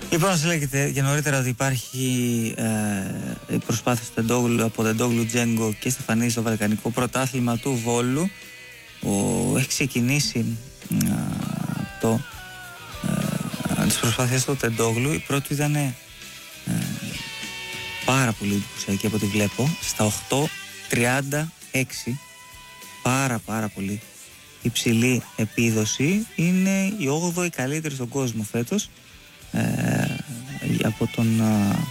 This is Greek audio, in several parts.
Λοιπόν, σας λέγεται και νωρίτερα ότι υπάρχει η προσπάθεια από Τεντόγλου, Τζέγκο και Στεφανίδη στο Βαλκανικό Πρωτάθλημα του Βόλου. Έχει ξεκινήσει τις προσπάθειες του Τεντόγλου. Η πρώτη ήταν πάρα πολύ εντυπωσιακή από ό,τι βλέπω, στα 8.36, πάρα πολύ υψηλή επίδοση. Είναι η 8η καλύτερη στον κόσμο φέτος, από τον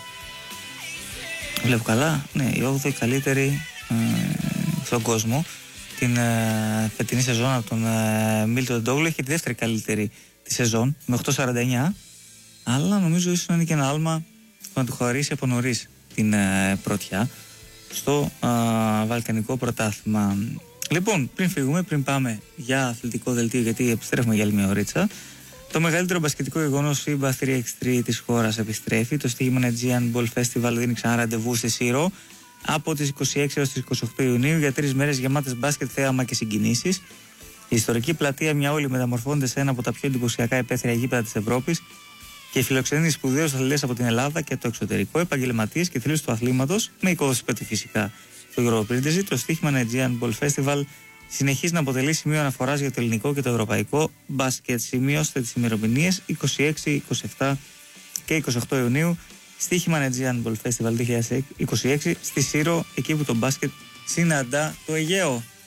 βλέπω καλά, ναι, η 8η καλύτερη στον κόσμο την φετινή σεζόν από τον Μίλτον Τεντόγλου. Έχει τη δεύτερη καλύτερη τη σεζόν με 8.49, αλλά νομίζω ίσως να είναι και ένα άλμα που να του χωρίσει από νωρίς την πρωτιά στο Βαλκανικό Πρωτάθλημα. Λοιπόν, πριν πάμε για αθλητικό δελτίο, γιατί επιστρέφουμε για άλλη μια ωρίτσα, το μεγαλύτερο μπασκετικό γεγονός FIBA 3x3 της χώρας επιστρέφει. Το στοίχημα Aegean Ball Festival δίνει ξανά ραντεβού στη Σύρο από τις 26 έως τις 28 Ιουνίου για 3 μέρες γεμάτες μπάσκετ, θέαμα και συγκινήσεις. Η ιστορική πλατεία μια όλη μεταμορφώνεται σε ένα από τα πιο εντυπωσιακά επέθρια γήπεδα της Ευρώπης και φιλοξενεί σπουδαίους αθλητές από την Ελλάδα και το εξωτερικό, επαγγελματίες και θρύλους του αθλήματος, με εικόδοση πετυχφυσικά του Γιώργο Πρίντεζη. Το στοίχημα Aegean Ball Festival συνεχίζει να αποτελεί σημείο αναφοράς για το ελληνικό και το ευρωπαϊκό μπάσκετ. Σημειώστε τις ημερομηνίες 26, 27 και 28 Ιουνίου. Στοίχημα Aegean Ball Festival 2026 στη Σύρο, εκεί που το μπάσκετ συναντά το Αιγαίο.